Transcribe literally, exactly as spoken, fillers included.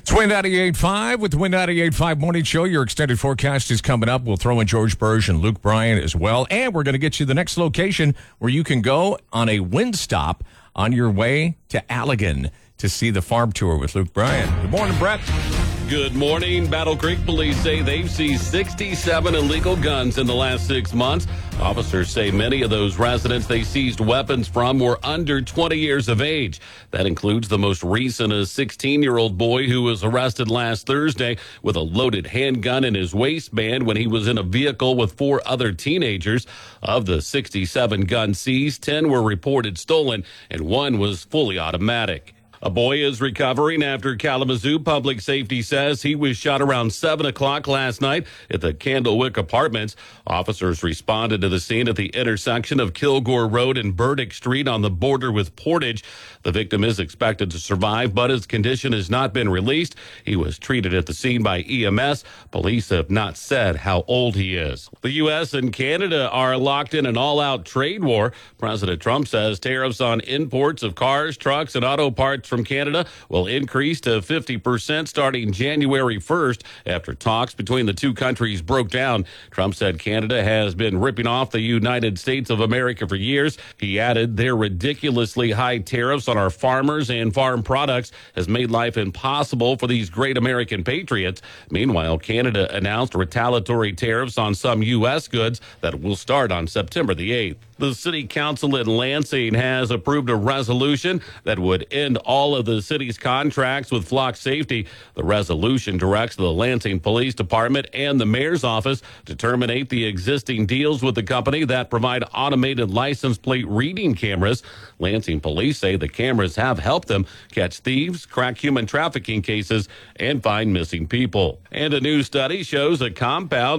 It's Win ninety-eight point five with the Win ninety-eight point five Morning Show. Your extended forecast is coming up. We'll throw in George Burge and Luke Bryan as well. And we're going to get you the next location where you can go on a wind stop on your way to Allegan to see the farm tour with Luke Bryan. Good morning, Brett. Good morning. Battle Creek police say they've seized sixty-seven illegal guns in the last six months. Officers say many of those residents they seized weapons from were under twenty years of age. That includes the most recent, a sixteen-year-old boy who was arrested last Thursday with a loaded handgun in his waistband when he was in a vehicle with four other teenagers. Of the sixty-seven guns seized, ten were reported stolen and one was fully automatic. A boy is recovering after Kalamazoo Public Safety says he was shot around seven o'clock last night at the Candlewick Apartments. Officers responded to the scene at the intersection of Kilgore Road and Burdick Street on the border with Portage. The victim is expected to survive, but his condition has not been released. He was treated at the scene by E M S. Police have not said how old he is. The U S and Canada are locked in an all-out trade war. President Trump says tariffs on imports of cars, trucks, and auto parts from Canada will increase to fifty percent starting January first after talks between the two countries broke down. Trump said Canada has been ripping off the United States of America for years. He added their ridiculously high tariffs on our farmers and farm products has made life impossible for these great American patriots. Meanwhile, Canada announced retaliatory tariffs on some U S goods that will start on September the eighth. The city council in Lansing has approved a resolution that would end all of the city's contracts with Flock Safety. The resolution directs the Lansing Police Department and the mayor's office to terminate the existing deals with the company that provide automated license plate reading cameras. Lansing police say the cameras have helped them catch thieves, crack human trafficking cases, and find missing people. And a new study shows a compound